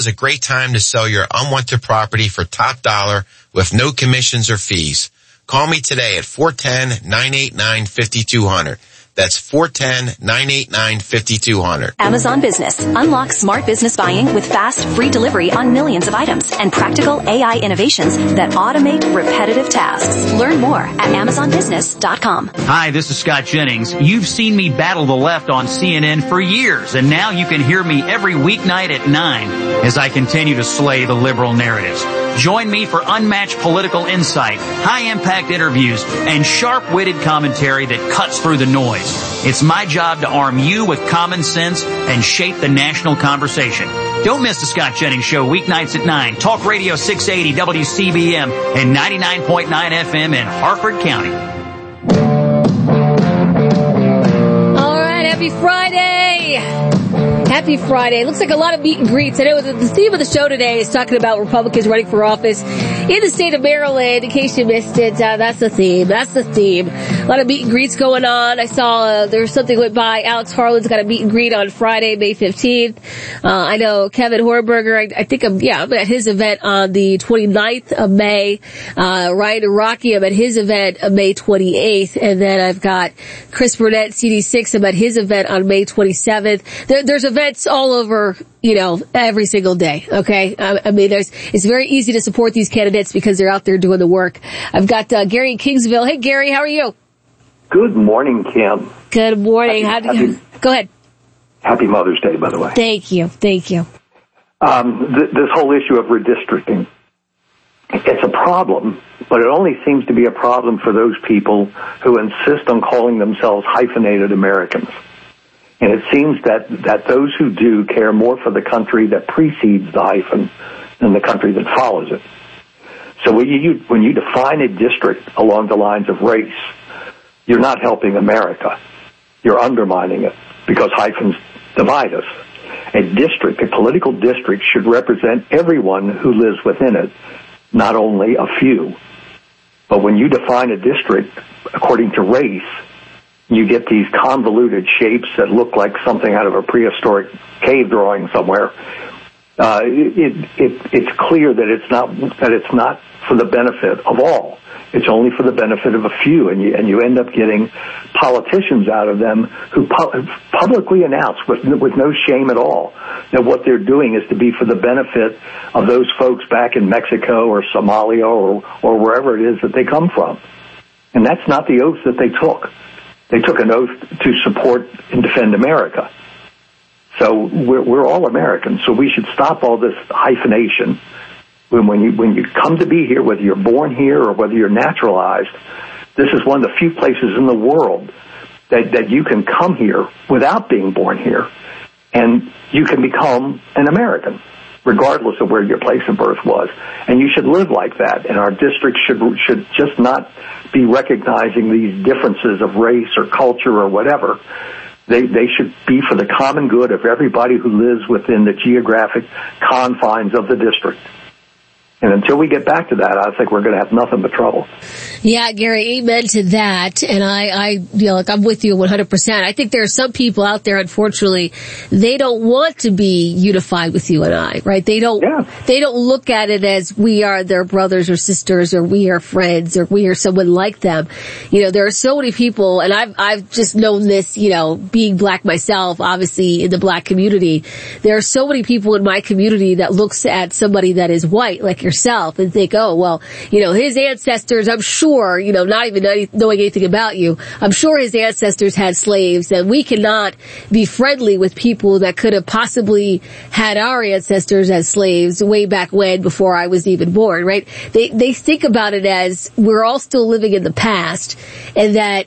is a great time to sell your unwanted property for top dollar with no commissions or fees. Call me today at 410-989-5200. That's 410-989-5200. Amazon Business. Unlock smart business buying with fast, free delivery on millions of items and practical AI innovations that automate repetitive tasks. Learn more at AmazonBusiness.com. Hi, this is Scott Jennings. You've seen me battle the left on CNN for years, and now you can hear me every weeknight at 9 as I continue to slay the liberal narratives. Join me for unmatched political insight, high-impact interviews, and sharp-witted commentary that cuts through the noise. It's my job to arm you with common sense and shape the national conversation. Don't miss the Scott Jennings Show weeknights at 9. Talk Radio 680 WCBM and 99.9 FM in Harford County. All right, happy Friday. Happy Friday. Looks like a lot of meet and greets. I know the theme of the show today is talking about Republicans running for office in the state of Maryland. In case you missed it, that's the theme. That's the theme. A lot of meet and greets going on. I saw there's something went by. Alex Harlan's got a meet and greet on Friday, May 15th. I know Kevin Hornberger, I think I'm at his event on the 29th of May. Ryan Araki, I'm at his event on May 28th. And then I've got Chris Burnett, CD6, I'm at his event on May 27th. There's events all over, every single day. Okay. I mean, it's very easy to support these candidates because they're out there doing the work. I've got Gary in Kingsville. Hey, Gary, how are you? Good morning, Kim. Good morning. Go ahead. Happy Mother's Day, by the way. Thank you. This whole issue of redistricting, it's a problem, but it only seems to be a problem for those people who insist on calling themselves hyphenated Americans. And it seems that those who do care more for the country that precedes the hyphen than the country that follows it. So when you define a district along the lines of race, you're not helping America. You're undermining it because hyphens divide us. A political district should represent everyone who lives within it, not only a few. But when you define a district according to race, you get these convoluted shapes that look like something out of a prehistoric cave drawing somewhere. It's clear that it's not for the benefit of all. It's only for the benefit of a few, and you end up getting politicians out of them who publicly announce with no shame at all that what they're doing is to be for the benefit of those folks back in Mexico or Somalia or wherever it is that they come from. And that's not the oath that they took. They took an oath to support and defend America. So we're all Americans, so we should stop all this hyphenation. When you come to be here, whether you're born here or whether you're naturalized, this is one of the few places in the world that you can come here without being born here, and you can become an American, regardless of where your place of birth was. And you should live like that, and our districts should just not be recognizing these differences of race or culture or whatever. They should be for the common good of everybody who lives within the geographic confines of the district. And until we get back to that, I think we're going to have nothing but trouble. Yeah, Gary, amen to that. And I'm with you 100%. I think there are some people out there, unfortunately, they don't want to be unified with you and I, right? They don't look at it as we are their brothers or sisters, or we are friends, or we are someone like them. There are so many people, and I've just known this, being black myself, obviously in the black community. There are so many people in my community that looks at somebody that is white, like yourself, and think, oh, well, his ancestors, I'm sure, not even knowing anything about you, I'm sure his ancestors had slaves, and we cannot be friendly with people that could have possibly had our ancestors as slaves way back when, before I was even born, right? They think about it as we're all still living in the past, and that,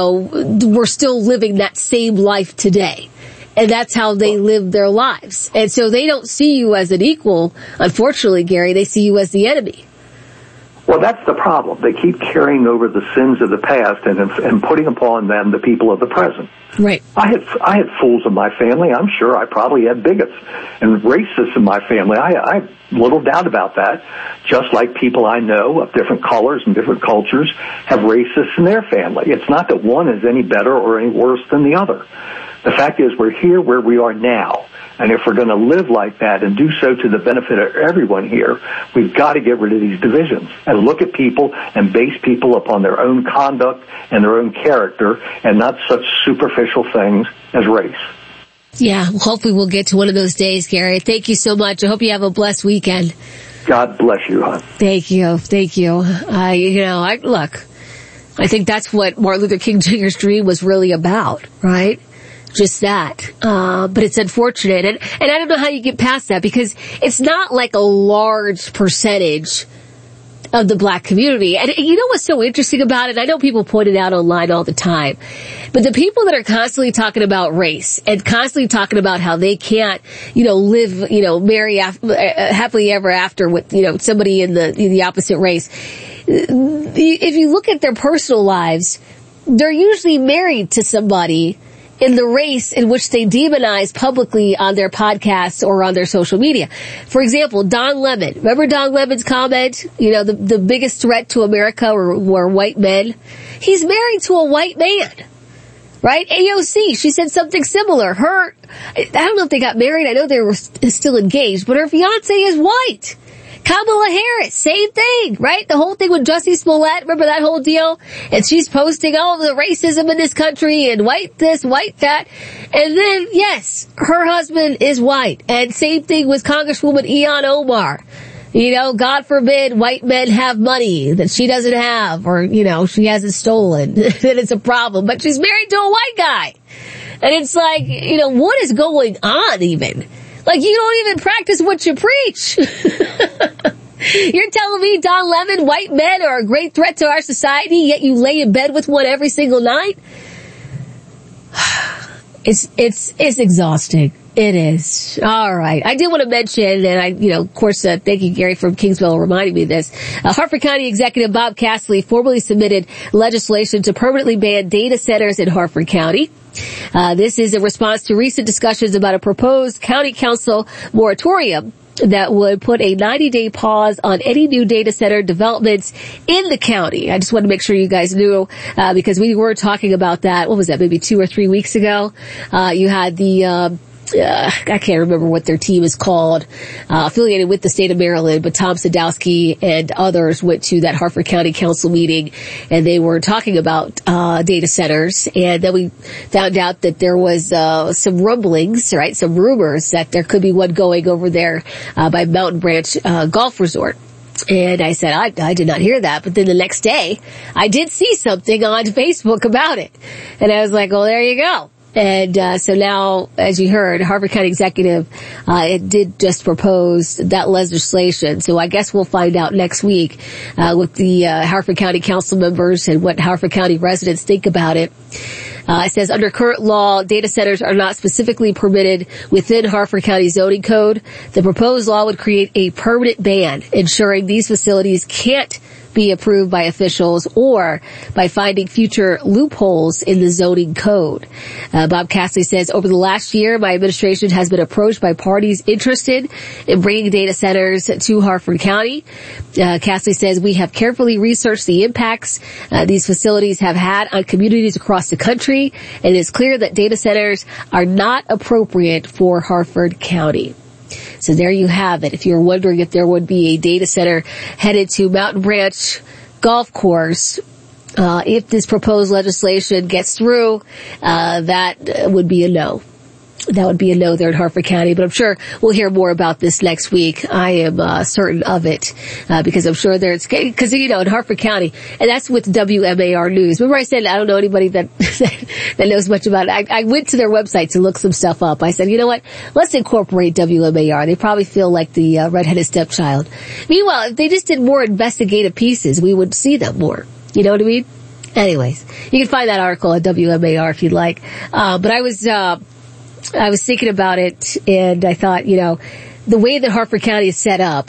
we're still living that same life today. And that's how they live their lives. And so they don't see you as an equal, unfortunately, Gary. They see you as the enemy. Well, that's the problem. They keep carrying over the sins of the past and putting upon them the people of the present. Right. I had fools in my family. I'm sure I probably had bigots and racists in my family. I have little doubt about that. Just like people I know of different colors and different cultures have racists in their family. It's not that one is any better or any worse than the other. The fact is, we're here where we are now, And if we're going to live like that and do so to the benefit of everyone here, we've got to get rid of these divisions and look at people and base people upon their own conduct and their own character and not such superficial things as race. Yeah, hopefully we'll get to one of those days, Gary. Thank you so much. I hope you have a blessed weekend. God bless you, hon. Thank you. Look, I think that's what Martin Luther King Jr.'s dream was really about, right? Just that. But it's unfortunate. And I don't know how you get past that, because it's not like a large percentage of the black community. And you know what's so interesting about it? I know people point it out online all the time, but the people that are constantly talking about race and constantly talking about how they can't, live, marry happily ever after with, somebody in the opposite race. If you look at their personal lives, they're usually married to somebody in the race in which they demonize publicly on their podcasts or on their social media. For example, Don Lemon. Remember Don Lemon's comment? The biggest threat to America were white men. He's married to a white man, right? AOC, she said something similar. I don't know if they got married. I know they were still engaged, but her fiance is white. Kamala Harris, same thing, right? The whole thing with Jussie Smollett, remember that whole deal? And she's posting all the racism in this country and white this, white that. And then, yes, her husband is white. And same thing with Congresswoman Ilhan Omar. God forbid white men have money that she doesn't have, or, she hasn't stolen. Then it's a problem. But she's married to a white guy. And it's like, what is going on even? Like, you don't even practice what you preach. You're telling me, Don Lemon, white men are a great threat to our society, yet you lay in bed with one every single night? It's exhausting. It is. All right. I did want to mention, and of course, thank you, Gary, from Kingsville, reminding me of this. Harford County Executive Bob Castley formally submitted legislation to permanently ban data centers in Harford County. This is in response to recent discussions about a proposed county council moratorium that would put a 90-day pause on any new data center developments in the county. I just wanted to make sure you guys knew, because we were talking about that. What was that? Maybe 2 or 3 weeks ago. You had the, I can't remember what their team is called, affiliated with the state of Maryland, but Tom Sadowski and others went to that Harford County Council meeting, and they were talking about data centers. And then we found out that there was some rumblings, right, some rumors that there could be one going over there by Mountain Branch Golf Resort. And I said, I did not hear that. But then the next day, I did see something on Facebook about it. And I was like, well, there you go. And so now, as you heard, Harford County Executive it did just propose that legislation. So I guess we'll find out next week with the Harford County Council members and what Harford County residents think about it. It says, under current law, data centers are not specifically permitted within Harford County zoning code. The proposed law would create a permanent ban, ensuring these facilities can't be approved by officials or by finding future loopholes in the zoning code. Bob Castley says, over the last year, my administration has been approached by parties interested in bringing data centers to Harford County. Castley says, we have carefully researched the impacts these facilities have had on communities across the country, and it is clear that data centers are not appropriate for Harford County. So there you have it. If you're wondering if there would be a data center headed to Mountain Branch Golf Course, if this proposed legislation gets through, that would be a no. That would be a no there in Harford County, but I'm sure we'll hear more about this next week. I am certain of it, because I'm sure there's, because in Harford County, and that's with WMAR News. Remember I said I don't know anybody that knows much about it. I went to their website to look some stuff up. I said, you know what? Let's incorporate WMAR. They probably feel like the redheaded stepchild. Meanwhile, if they just did more investigative pieces, we would see them more. You know what I mean? Anyways, you can find that article at WMAR if you'd like. But I was thinking about it, and I thought, the way that Harford County is set up,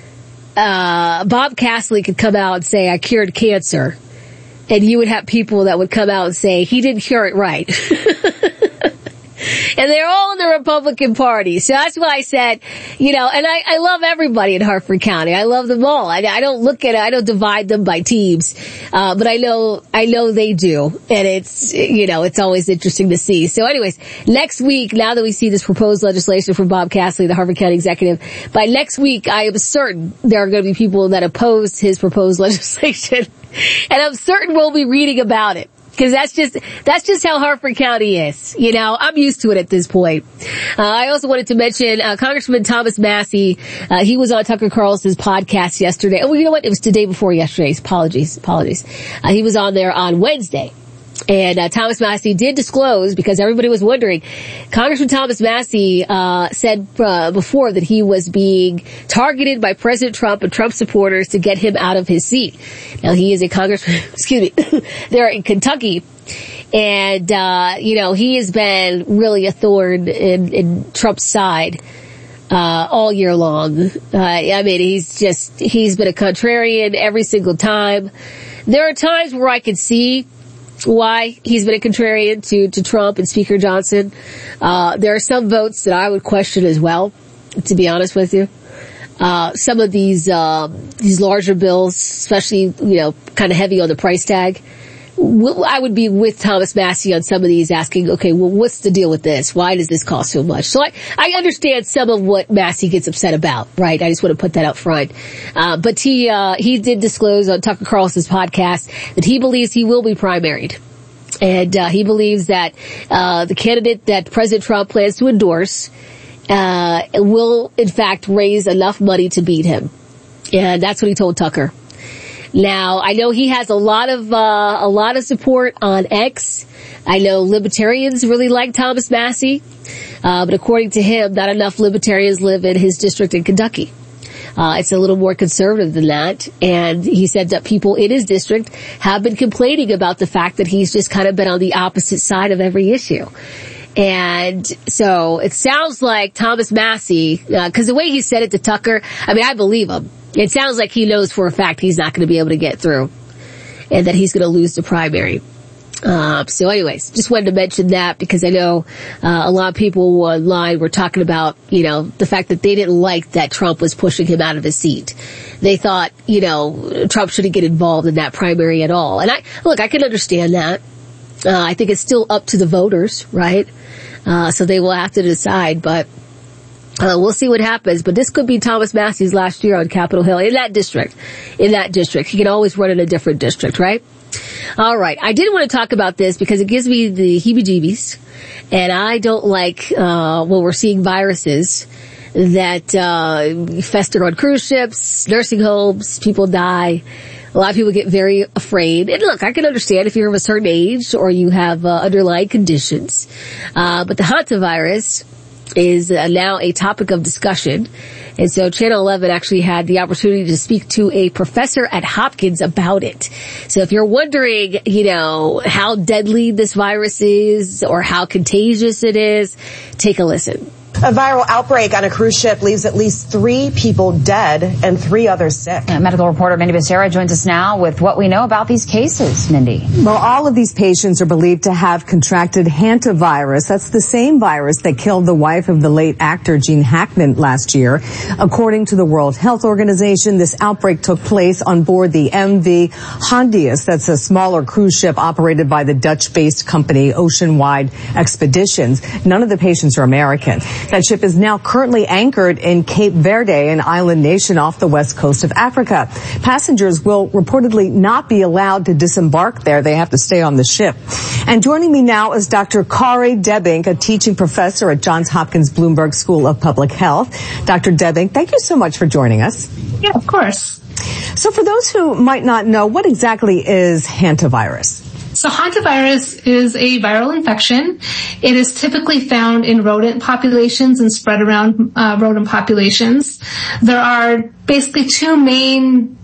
Bob Castley could come out and say, I cured cancer, and you would have people that would come out and say, he didn't cure it right. And they're all in the Republican Party. So that's why I said, and I love everybody in Hartford County. I love them all. I don't look at it, I don't divide them by teams. But I know they do. And it's always interesting to see. So anyways, next week, now that we see this proposed legislation from Bob Castle, the Hartford County executive, by next week, I am certain there are going to be people that oppose his proposed legislation. And I'm certain we'll be reading about it. Because that's just how Hartford County is. I'm used to it at this point. I also wanted to mention, Congressman Thomas Massie, he was on Tucker Carlson's podcast yesterday. Oh, you know what? It was the day before yesterday. Apologies. He was on there on Wednesday. And Thomas Massie did disclose, because everybody was wondering, Congressman Thomas Massie said before that he was being targeted by President Trump and Trump supporters to get him out of his seat. Now, he is a congressman, there in Kentucky. And, he has been really a thorn in Trump's side all year long. He's been a contrarian every single time. There are times where I could see why he's been a contrarian to Trump and Speaker Johnson. There are some votes that I would question as well, to be honest with you. Some of these larger bills, especially, kind of heavy on the price tag, I would be with Thomas Massie on some of these, asking, okay, well, what's the deal with this? Why does this cost so much? So I understand some of what Massie gets upset about, right? I just want to put that up front. But he did disclose on Tucker Carlson's podcast that he believes he will be primaried. And he believes that the candidate that President Trump plans to endorse will, in fact, raise enough money to beat him. And that's what he told Tucker. Now, I know he has a lot of support on X. I know libertarians really like Thomas Massie. But according to him, not enough libertarians live in his district in Kentucky. It's a little more conservative than that. And he said that people in his district have been complaining about the fact that he's just kind of been on the opposite side of every issue. And so it sounds like Thomas Massie, cause the way he said it to Tucker, I believe him. It sounds like he knows for a fact he's not going to be able to get through and that he's going to lose the primary. So anyways, just wanted to mention that because I know a lot of people online were talking about, the fact that they didn't like that Trump was pushing him out of his seat. They thought, Trump shouldn't get involved in that primary at all. And I can understand that. I think it's still up to the voters, right? So they will have to decide, but we'll see what happens, but this could be Thomas Massie's last year on Capitol Hill in that district. He can always run in a different district, right? All right. I did want to talk about this because it gives me the heebie-jeebies, and I don't like when we're seeing viruses that fester on cruise ships, nursing homes, people die. A lot of people get very afraid. And look, I can understand if you're of a certain age or you have underlying conditions. But the hantavirus is now a topic of discussion. And so Channel 11 actually had the opportunity to speak to a professor at Hopkins about it. So if you're wondering, how deadly this virus is or how contagious it is, take a listen. A viral outbreak on a cruise ship leaves at least 3 people dead and 3 others sick. Medical reporter Mindy Becerra joins us now with what we know about these cases. Mindy. Well, all of these patients are believed to have contracted hantavirus. That's the same virus that killed the wife of the late actor Gene Hackman last year. According to the World Health Organization, this outbreak took place on board the MV Hondius. That's a smaller cruise ship operated by the Dutch-based company Oceanwide Expeditions. None of the patients are American. That ship is now currently anchored in Cape Verde, an island nation off the west coast of Africa. Passengers will reportedly not be allowed to disembark there. They have to stay on the ship. And joining me now is Dr. Kari Debink, a teaching professor at Johns Hopkins Bloomberg School of Public Health. Dr. Debink, thank you so much for joining us. Yeah, of course. So for those who might not know, what exactly is hantavirus? So hantavirus is a viral infection. It is typically found in rodent populations and spread around rodent populations. There are basically 2 main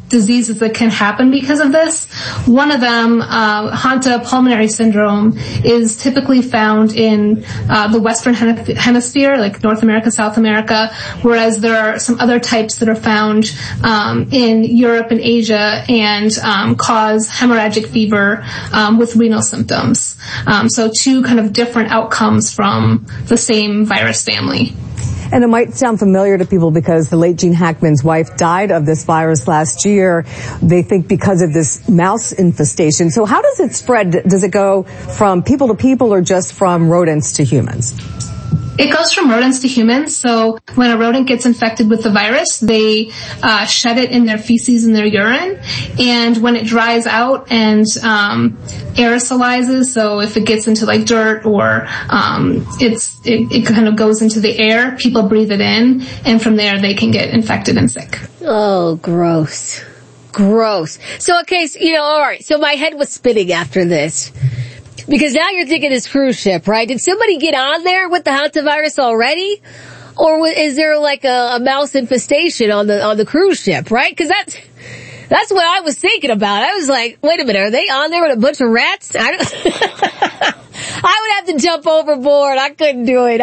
diseases that can happen because of this. One of them, Hanta pulmonary syndrome, is typically found in the Western Hemisphere, like North America, South America, whereas there are some other types that are found in Europe and Asia and cause hemorrhagic fever with renal symptoms. So two kind of different outcomes from the same virus family. And it might sound familiar to people because the late Gene Hackman's wife died of this virus last year. They think because of this mouse infestation. So how does it spread? Does it go from people to people or just from rodents to humans? It goes from rodents to humans. So when a rodent gets infected with the virus, they shed it in their feces and their urine. And when it dries out and aerosolizes, so if it gets into like dirt or it kind of goes into the air, people breathe it in, and from there they can get infected and sick. Oh, gross. Gross. So, okay, so, all right. So my head was spinning after this. Because now you're thinking this cruise ship, right? Did somebody get on there with the hantavirus already? Or is there like a mouse infestation on the cruise ship, right? Because that's what I was thinking about. I was like, wait a minute, are they on there with a bunch of rats? I would have to jump overboard. I couldn't do it.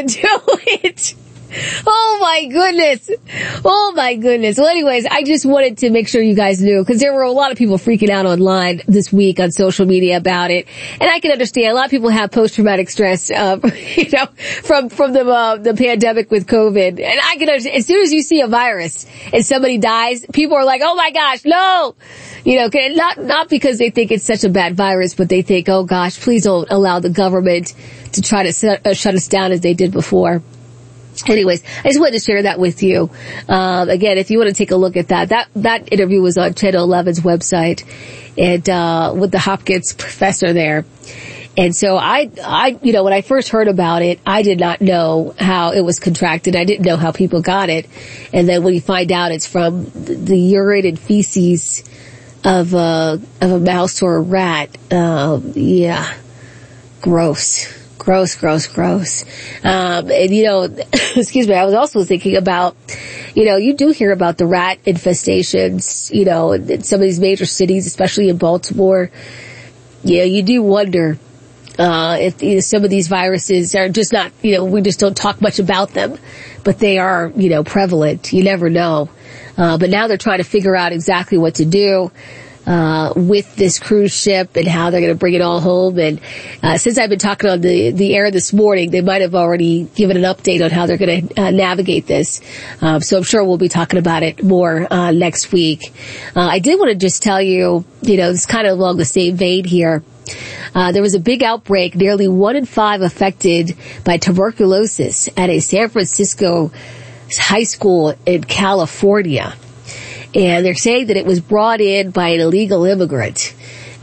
Oh my goodness. Oh my goodness. Well, anyways, I just wanted to make sure you guys knew, because there were a lot of people freaking out online this week on social media about it. And I can understand a lot of people have post-traumatic stress, from the pandemic with COVID. And I can understand, as soon as you see a virus and somebody dies, people are like, oh my gosh, no! Not because they think it's such a bad virus, but they think, oh gosh, please don't allow the government to try to shut us down as they did before. Anyways, I just wanted to share that with you. Again, if you want to take a look at that interview was on Channel 11's website and, with the Hopkins professor there. And so I, when I first heard about it, I did not know how it was contracted. I didn't know how people got it. And then when you find out it's from the urine and feces of a mouse or a rat, yeah, gross. Gross. And excuse me, I was also thinking about, you do hear about the rat infestations, in some of these major cities, especially in Baltimore. You do wonder, if some of these viruses are just not, we just don't talk much about them, but they are, prevalent. You never know. But now they're trying to figure out exactly what to do with this cruise ship and how they're going to bring it all home. And since I've been talking on the air this morning, they might have already given an update on how they're going to navigate this. So I'm sure we'll be talking about it more next week. I did want to just tell you, it's kind of along the same vein here. There was a big outbreak, nearly 1 in 5 affected by tuberculosis at a San Francisco high school in California. And they're saying that it was brought in by an illegal immigrant.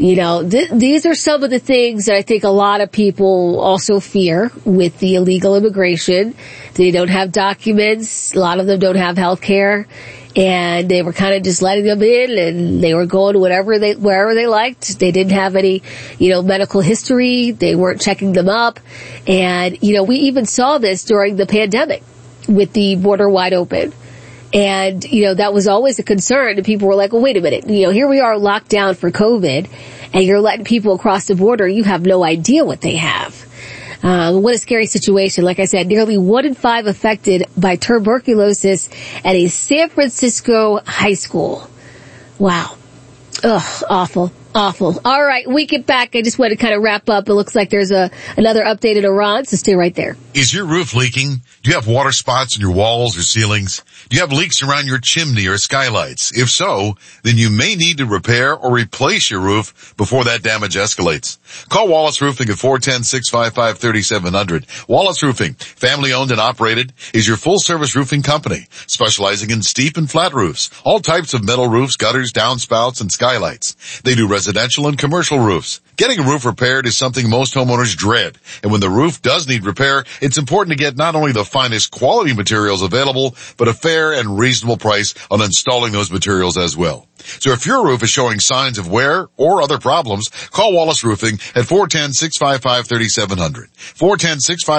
These are some of the things that I think a lot of people also fear with the illegal immigration. They don't have documents. A lot of them don't have health care. And they were kind of just letting them in, and they were going wherever they liked. They didn't have any, medical history. They weren't checking them up. And, we even saw this during the pandemic with the border wide open. And, that was always a concern. And people were like, well, wait a minute. Here we are locked down for COVID, and you're letting people across the border. You have no idea what they have. What a scary situation. Like I said, nearly 1 in 5 affected by tuberculosis at a San Francisco high school. Wow. Ugh, awful. All right, we get back. I just want to kind of wrap up. It looks like there's another update in Iran, so stay right there. Is your roof leaking? Do you have water spots in your walls or ceilings? Do you have leaks around your chimney or skylights? If so, then you may need to repair or replace your roof before that damage escalates. Call Wallace Roofing at 410-655-3700. Wallace Roofing, family owned and operated, is your full service roofing company, specializing in steep and flat roofs, all types of metal roofs, gutters, downspouts, and skylights. They do residential and commercial roofs. Getting a roof repaired is something most homeowners dread. And when the roof does need repair, it's important to get not only the finest quality materials available, but a fair and reasonable price on installing those materials as well. So if your roof is showing signs of wear or other problems, call Wallace Roofing at 410-655-3700.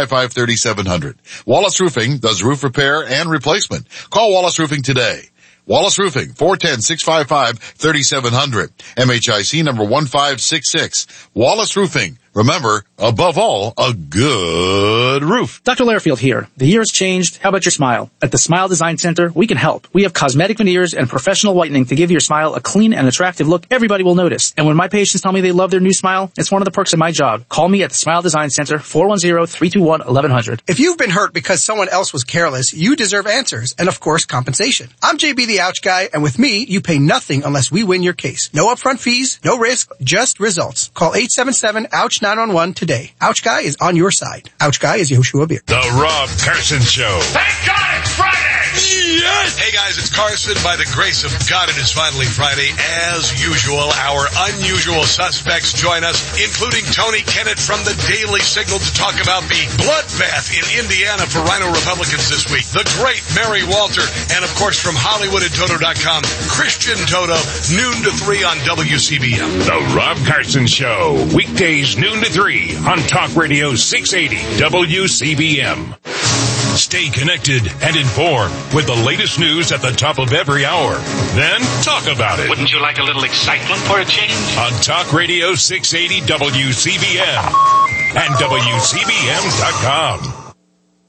410-655-3700. Wallace Roofing does roof repair and replacement. Call Wallace Roofing today. Wallace Roofing, 410-655-3700. MHIC number 1566. Wallace Roofing. Remember, above all, a good roof. Dr. Lairfield here. The year has changed. How about your smile? At the Smile Design Center, we can help. We have cosmetic veneers and professional whitening to give your smile a clean and attractive look everybody will notice. And when my patients tell me they love their new smile, it's one of the perks of my job. Call me at the Smile Design Center, 410-321-1100. If you've been hurt because someone else was careless, you deserve answers and, of course, compensation. I'm JB the Ouch Guy, and with me, you pay nothing unless we win your case. No upfront fees, no risk, just results. Call 877-OUCH-911 today. Ouch Guy is on your side. Ouch Guy is Yoshua Beer. The Rob Carson Show. Thank God it's Friday! Yes! Hey guys, it's Carson. By the grace of God, it is finally Friday. As usual, our unusual suspects join us, including Tony Kennett from the Daily Signal to talk about the bloodbath in Indiana for Rhino Republicans this week. The great Mary Walter, and of course from Hollywood at Toto.com, Christian Toto, noon to 3 on WCBM. The Rob Carson Show, weekdays noon to 3 on Talk Radio 680 WCBM. Stay connected and informed with the latest news at the top of every hour. Then talk about it. Wouldn't you like a little excitement for a change? On Talk Radio 680 WCBM and WCBM.com.